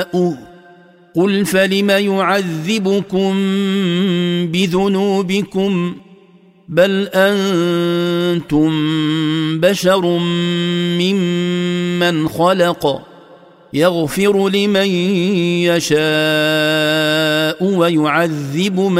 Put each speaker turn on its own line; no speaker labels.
قل فلم يعذبكم بذنوبكم بل أنتم بشر ممن خلق يغفر لمن يشاء ويعذب من